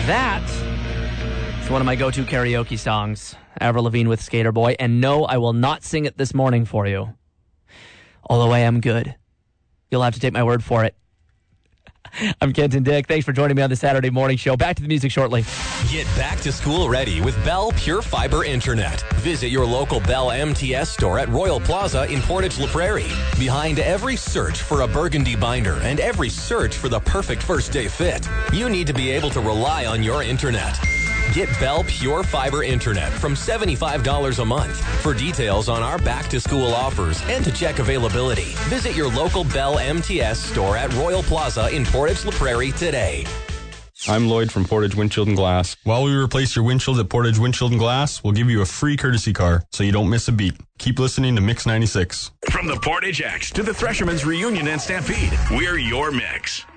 That is one of my go-to karaoke songs, Avril Lavigne with Skater Boy. And no, I will not sing it this morning for you. Although I am good. You'll have to take my word for it. I'm Kenton Dick. Thanks for joining me on the Saturday morning show. Back to the music shortly. Get back to school ready with Bell Pure Fiber Internet. Visit your local Bell MTS store at Royal Plaza in Portage La Prairie. Behind every search for a burgundy binder and every search for the perfect first day fit, you need to be able to rely on your internet. Get Bell Pure Fiber Internet from $75 a month. For details on our back-to-school offers and to check availability, visit your local Bell MTS store at Royal Plaza in Portage La Prairie today. I'm Lloyd from Portage Windshield and Glass. While we replace your windshield at Portage Windshield and Glass, we'll give you a free courtesy car so you don't miss a beat. Keep listening to Mix 96. From the Portage X to the Threshermen's Reunion and Stampede, we're your mix.